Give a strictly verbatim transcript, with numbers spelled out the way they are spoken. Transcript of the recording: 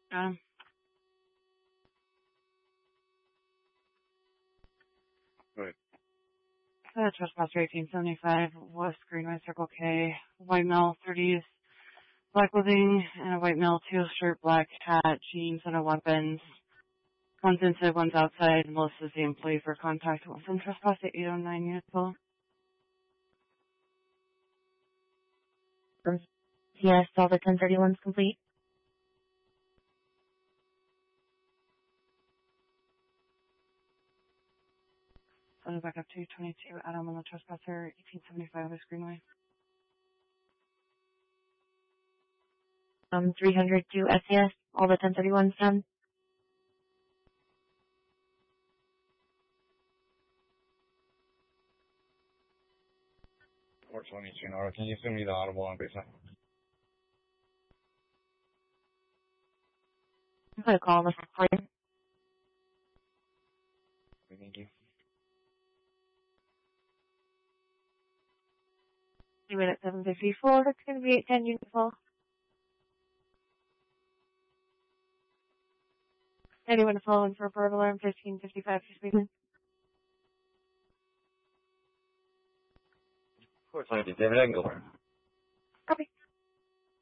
Um, Right. uh, trespasser eighteen seventy-five, West Greenway Circle K, white male, thirties, black clothing, and a white male, teal shirt, black hat, jeans, and a weapons. One's inside, one's outside. Melissa's the employee for contact. One from trespass at eight oh nine unit full. Yes, all the ten thirty-one's complete. So back up to twenty-two, Adam on the trespasser, eighteen seventy-five West Greenway. Um, three hundred to S C S, all the ten thirty-one's done. four twenty-two, Nora. Can you send me the audible on base? I'm going to call this for you. Thank you. Two minutes, seven fifty-four. It's going to be eight ten unit full. Anyone following for port alarm fifteen fifty-five to speak? four twenty-two, David Engel.